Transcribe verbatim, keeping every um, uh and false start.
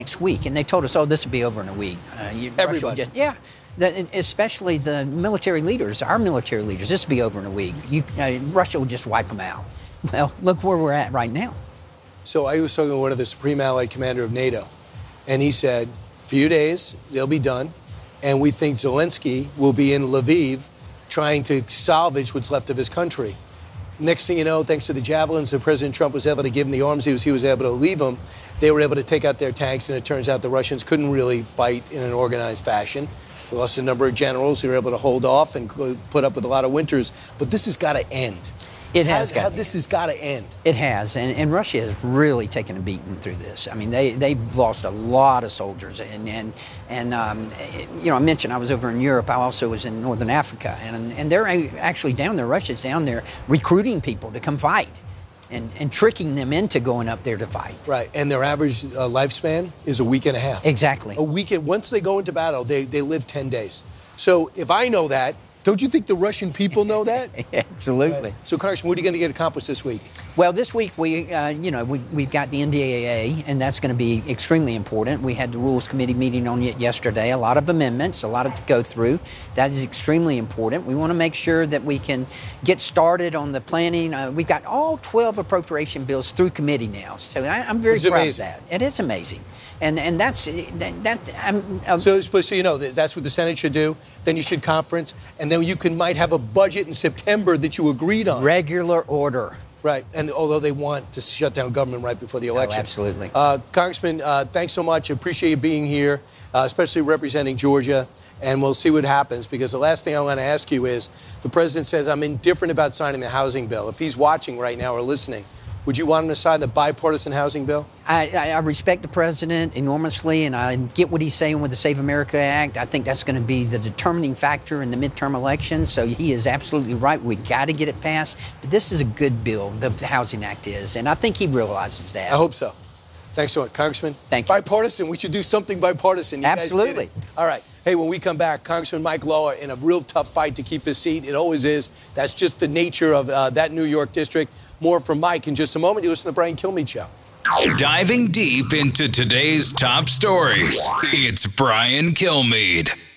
next week, and they told us, oh, this will be over in a week. Uh, you, Everybody. Just, yeah, the, especially the military leaders, our military leaders, this will be over in a week. You, uh, Russia will just wipe them out. Well, look where we're at right now. So I was talking to one of the Supreme Allied Commander of NATO, and he said, few days, they'll be done, and we think Zelensky will be in Lviv trying to salvage what's left of his country. Next thing you know, thanks to the javelins that President Trump was able to give him, the arms he was, he was able to leave them, they were able to take out their tanks, and it turns out the Russians couldn't really fight in an organized fashion. We lost a number of generals who were able to hold off and put up with a lot of winters. But this has got to end. It has got. This has got to end. It has, and, and Russia has really taken a beating through this. I mean, they they've lost a lot of soldiers, and and and um, you know, I mentioned I was over in Europe. I also was in Northern Africa, and and they're actually down there. Russia's down there recruiting people to come fight, and and tricking them into going up there to fight. Right, and their average uh, lifespan is a week and a half. Exactly. A week. Once they go into battle, they they live ten days. So if I know that. Don't you think the Russian people know that? Absolutely. Right. So, Congressman, what are you going to get accomplished this week? Well, this week we, uh, you know, we, we've got the N D A A, and that's going to be extremely important. We had the Rules Committee meeting on it yesterday. A lot of amendments, a lot to go through. That is extremely important. We want to make sure that we can get started on the planning. Uh, we've got all twelve appropriation bills through committee now, so I, I'm very it's proud amazing. of that. It is amazing. And and that's that. that I'm, I'm, so, so you know that's what the Senate should do. Then you should conference, and then you can might have a budget in September that you agreed on. Regular order. Right, and although they want to shut down government right before the election. Oh, absolutely. Uh, Congressman, uh, thanks so much. I appreciate you being here, uh, especially representing Georgia. And we'll see what happens, because the last thing I want to ask you is, the president says, I'm indifferent about signing the housing bill. If he's watching right now or listening, would you want him to sign the bipartisan housing bill? I, I, I respect the president enormously, and I get what he's saying with the Save America Act. I think that's going to be the determining factor in the midterm election. So he is absolutely right. We got to get it passed. But this is a good bill, the Housing Act is, and I think he realizes that. I hope so. Thanks so much, Congressman. Thank you. Bipartisan. We should do something bipartisan. You Absolutely. Guys did it. All right. Hey, when we come back, Congressman Mike Lower in a real tough fight to keep his seat. It always is. That's just the nature of uh, that New York district. More from Mike in just a moment. You listen to the Brian Kilmeade Show. Diving deep into today's top stories, it's Brian Kilmeade.